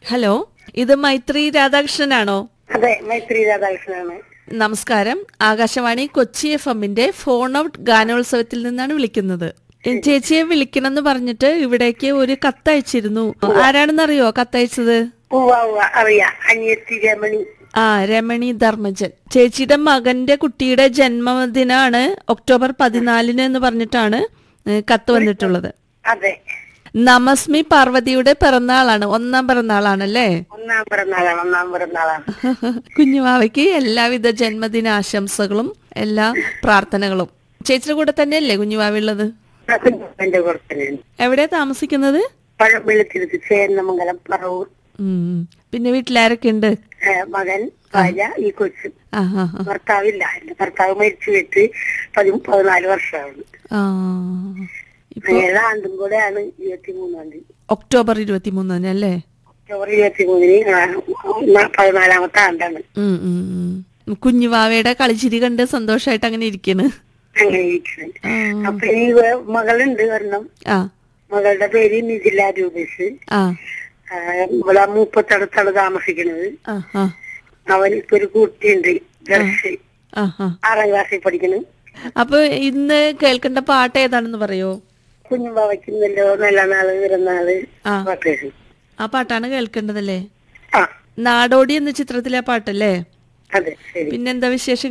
Hello, ഇത് മൈത്രി രാധാകൃഷ്ണനാണോ? അതെ, മൈത്രി രാധാകൃഷ്ണനാണ്. നമസ്കാരം. ആകാശവാണി കൊച്ചി FM-ന്റെ ഫോൺ ഔട്ട് ഗാനോത്സവത്തിൽ നിന്നാണ് വിളിക്കുന്നത്. ചേച്ചിയെ വിളിക്കണം എന്ന് പറഞ്ഞിട്ട് ഇവിടേക്ക് ഒരു കത്തയച്ചിരുന്നു. ആരാണെന്നറിയോ കത്തയച്ചത്? അറിയാം, അനിയത്തി രമണി. രമണി ധർമ്മജൻ. ചേച്ചിയുടെ മകന്റെ കുട്ടിയുടെ ജന്മദിനാണ് ഒക്ടോബർ 14 എന്ന് പറഞ്ഞിട്ടാണ് കത്ത് വന്നിട്ടുള്ളത്. അതെ, നമസ്മി പാർവതിയുടെ പിറന്നാളാണ്, ഒന്നാം പിറന്നാളാണല്ലേ? ഒന്നാം പിറന്നാളാണ്. കുഞ്ഞുമാവയ്ക്ക് എല്ലാവിധ ജന്മദിനാശംസകളും എല്ലാ പ്രാർത്ഥനകളും. ചേച്ചിയുടെ കൂടെ തന്നെയല്ലേ കുഞ്ഞുമാവുള്ളത്? എന്റെ കൂടെ തന്നെയാണ്. എവിടെയാ താമസിക്കുന്നത്? പഴവെള്ളത്തിരുത്തി, ചേന്നമംഗലം, പറവൂർ. പിന്നെ വീട്ടിലാരൊക്കെ ഉണ്ട്? മകൻ, ഭാര്യ, ഈ കൊച്ചു. ഭർത്താവില്ല, എന്റെ ഭർത്താവ് മരിച്ചു വെച്ച് 14 വർഷമാണ്. ആണ്ടും കൂടെയാണ് 23-ാം തീയതി, ഒക്ടോബർ 23 അല്ലേ? ഒക്ടോബർ 23 14ാമത്തെ ആണ്ടാണ്. കുഞ്ഞുവാവയുടെ കളിച്ചിരി കണ്ട് സന്തോഷായിട്ട് അങ്ങനെ ഇരിക്കണ്. അങ്ങനെ ഇരിക്കുന്നത്. അപ്പൊ ഇനി മകളുണ്ട് ഒരെണ്ണം. മകളുടെ പേര് നിജില രൂപേഷ്. ഇവിടെ മൂപ്പത്തടുത്താണ് താമസിക്കുന്നത്. അവനിപ്പോ ഒരു കുട്ടിയുണ്ട്, ദർശി, 6ാം ക്ലാസ്സിൽ പഠിക്കുന്നു. അപ്പൊ ഇന്ന് കേൾക്കേണ്ട പാട്ട് ഏതാണെന്ന് പറയോ? കുഞ്ഞുമ്പാവയ്ക്കുന്നല്ലോ നല്ല നാള് പിറന്നാള് പാട്ട്. ആ പാട്ടാണ് കേൾക്കേണ്ടതല്ലേ? നാടോടി എന്ന ചിത്രത്തിലെ പാട്ടല്ലേ? അതെ. പിന്നെന്താ വിശേഷം?